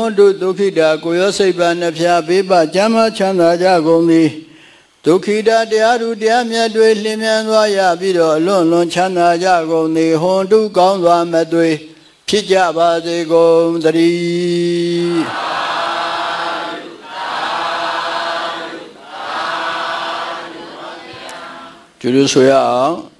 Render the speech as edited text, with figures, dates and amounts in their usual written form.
န်တုဒုက္ခိတာကိုရောစိတ်ပါနှဖျားဘေးပကျမ်းမချမ်းသာကြကုန်သည်ဒုက္ခိတာတရားသူတရားမြတ်တွေလင်းမြန်သွားရပြီးတော့အလွန်လွန်ချမ်းသာကြကုန်သည်ဟွန်တုကောင်းစွာမသွေဖြစ်ကြပါစေကုန်သတည်းကျူးဆိုရအောင်